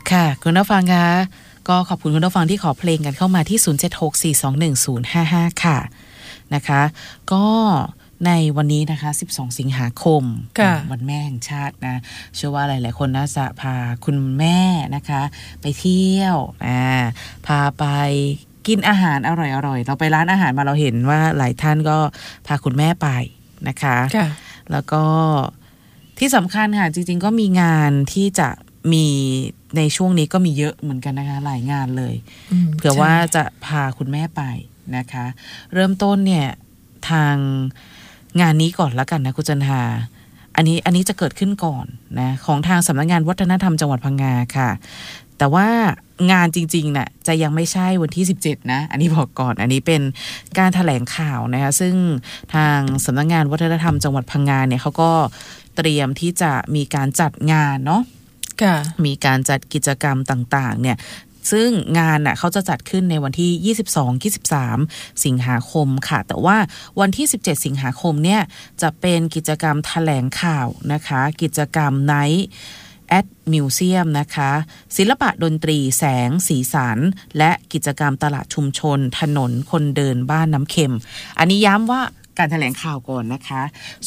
ค่ะคุณผู้ฟังคะก็ขอบคุณคุณผู้ฟังที่ขอเพลงกันเข้ามาที่0764211055ค่ะนะคะก็ในวันนี้นะคะ12สิงหาคมวันแม่แห่งชาตินะเชื่อว่าหลายๆคนน่าจะพาคุณแม่นะคะไปเที่ยวพาไปกินอาหารอร่อยๆเราไปร้านอาหารมาเราเห็นว่าหลายท่านก็พาคุณแม่ไปนะคะแล้วก็ที่สำคัญค่ะจริงๆก็มีงานที่จะมีในช่วงนี้ก็มีเยอะเหมือนกันนะคะหลายงานเลยเผื่อว่าจะพาคุณแม่ไปนะคะเริ่มต้นเนี่ยทางงานนี้ก่อนละกันนะคุณจันทาอันนี้จะเกิดขึ้นก่อนนะของทางสำนักงานวัฒนธรรมจังหวัดพังงาค่ะแต่ว่างานจริงๆน่ะจะยังไม่ใช่วันที่17นะอันนี้บอกก่อนอันนี้เป็นการแถลงข่าวนะคะซึ่งทางสำนักงานวัฒนธรรมจังหวัดพังงาเนี่ยเขาก็เตรียมที่จะมีการจัดงานเนาะมีการจัดกิจกรรมต่างๆเนี่ยซึ่งงานน่ะเขาจะจัดขึ้นในวันที่ 22-23 สิงหาคมค่ะแต่ว่าวันที่17สิงหาคมเนี่ยจะเป็นกิจกรรมแถลงข่าวนะคะกิจกรรม Night at Museum นะคะศิลปะดนตรีแสงสีสันและกิจกรรมตลาดชุมชนถนนคนเดินบ้านน้ำเค็มอันนี้ย้ำว่าการแถลงข่าวก่อนนะคะ